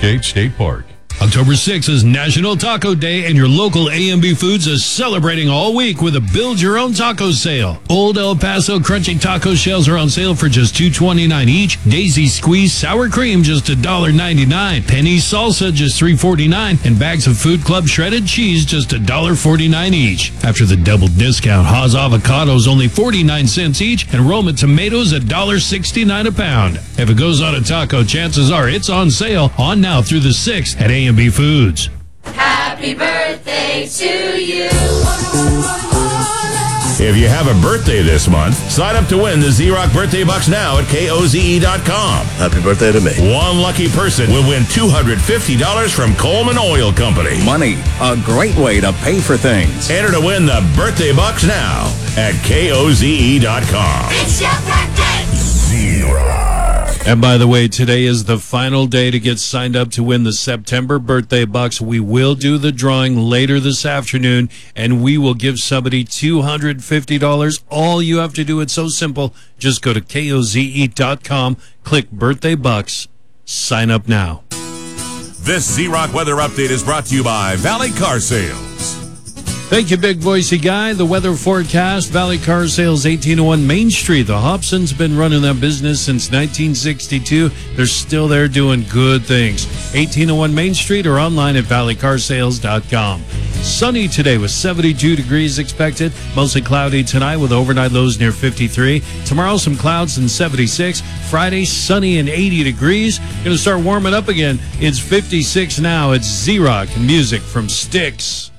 Westgate State Park. October 6th is National Taco Day, and your local A&B Foods is celebrating all week with a Build Your Own Taco sale. Old El Paso Crunchy Taco Shells are on sale for just $2.29 each. Daisy Squeeze Sour Cream just $1.99. Penny Salsa just $3.49. And bags of Food Club Shredded Cheese just $1.49 each. After the double discount, Haas Avocados only 49 cents each, and Roma Tomatoes $1.69 a pound. If it goes on a taco, chances are it's on sale on now through the 6th at A&B Foods. Happy birthday to you. If you have a birthday this month, sign up to win the Z-Rock Birthday Bucks now at KOZE.com. Happy birthday to me. One lucky person will win $250 from Coleman Oil Company. Money, a great way to pay for things. Enter to win the Birthday Bucks now at KOZE.com. It's your birthday. Z-Rock. And by the way, today is the final day to get signed up to win the September Birthday Bucks. We will do the drawing later this afternoon, and we will give somebody $250. All you have to do, it's so simple. Just go to KOZE.com, click Birthday Bucks, sign up now. This Z-Rock weather update is brought to you by Valley Car Sales. Thank you, Big Voicey Guy. The weather forecast, Valley Car Sales, 1801 Main Street. The Hobsons been running that business since 1962. They're still there doing good things. 1801 Main Street or online at valleycarsales.com. Sunny today with 72 degrees expected. Mostly cloudy tonight with overnight lows near 53. Tomorrow, some clouds and 76. Friday, sunny and 80 degrees. Going to start warming up again. It's 56 now. It's Z-Rock music from Styx.